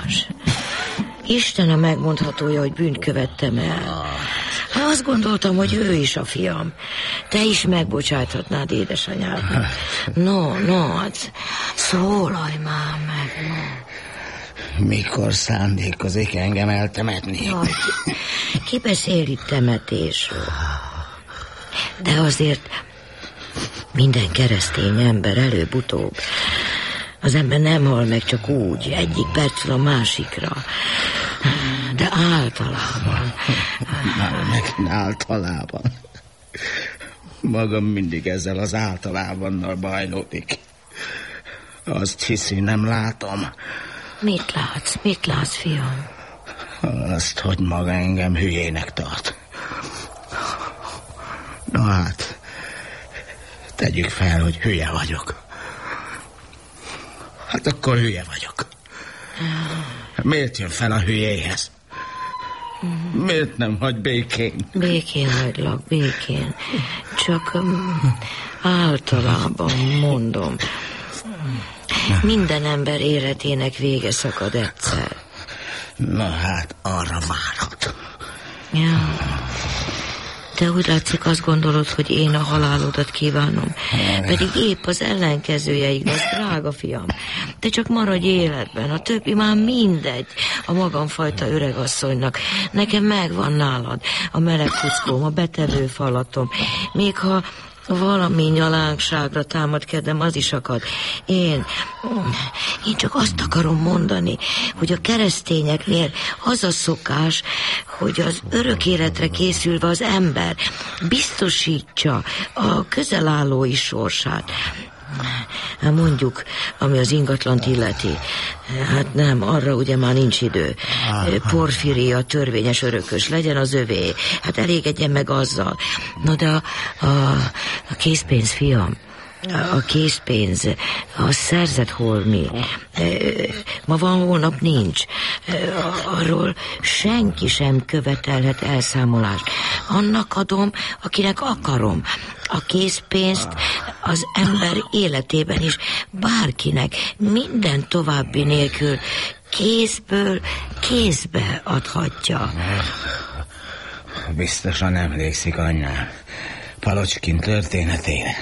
Tamás, Isten a megmondhatója, hogy bűnt követtem el. Azt gondoltam, hogy ő is a fiam. Te is megbocsáthatnád édesanyád. No, hát szólalj már meg, no. Mikor szándékozik engem eltemetni? Jaj, ki beszél itt temetésről? De azért minden keresztény ember előbb-utóbb. Az ember nem hal meg csak úgy, egyik percről a másikra. De általában. Megint általában. Magam mindig ezzel az általában bajlódik. Azt hiszi, nem látom. Mit látsz, fiam? Azt, hogy maga engem hülyének tart. Na hát, tegyük fel, hogy hülye vagyok. Hát akkor hülye vagyok. Miért jön fel a hülyéhez? Miért nem hagy békén? Békén hagylak, békén. Csak általában mondom. Minden ember életének vége szakad egyszer. Na hát, arra várhat. Ja. Te úgy látszik, azt gondolod, hogy én a halálodat kívánom. Pedig épp az ellenkezője igaz, drága fiam. Te csak maradj életben, a többi már mindegy. A magamfajta öregasszonynak. Nekem megvan nálad a meleg kuckóm, a betevő falatom. Még ha valami nyalánkságra támad kedvem, az is akad. Én csak azt akarom mondani, hogy a keresztényeknél az a szokás, hogy az örök életre készülve az ember biztosítsa a közelállói sorsát. Mondjuk, ami az ingatlant illeti. Hát nem, arra ugye már nincs idő. Porfíria törvényes örökös, legyen az övé. Hát elégedjen meg azzal. No, de a készpénz, fiam, a készpénz, a szerzett holmi. Ma van, holnap nincs. Arról senki sem követelhet elszámolást. Annak adom, akinek akarom. A készpénzt az ember életében is bárkinek minden további nélkül kézből kézbe adhatja. Biztosan emlékszik anyám Palocskin történetére.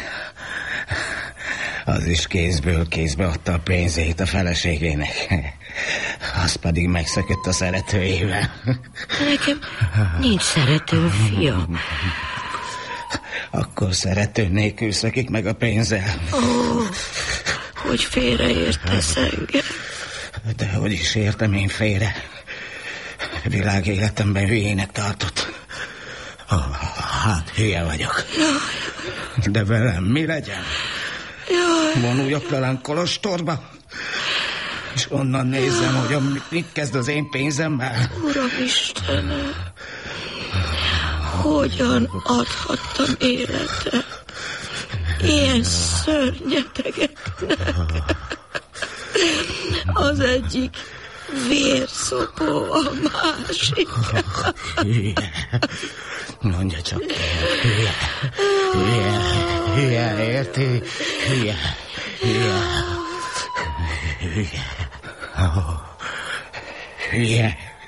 Az is kézből kézbe adta a pénzét a feleségének. Az pedig megszökött a szeretőjével. Nekem nincs szerető, fiam. Akkor szerető nélkül szökik meg a pénzzel. Hogy félreértesz engem. De hogy is értem én félre? Világéletemben hülyének tartott. Hát hülye vagyok. De velem mi legyen? Vonuljak velem kolostorba? És onnan nézzem, hogy mit kezd az én pénzemmel. Uram Istenem, hogyan adhattam életet ilyen szörnyetegeknek? Az egyik vérszopó, a másik. Hülye. Mondja csak, hülye, érti? Hülye. Hülye.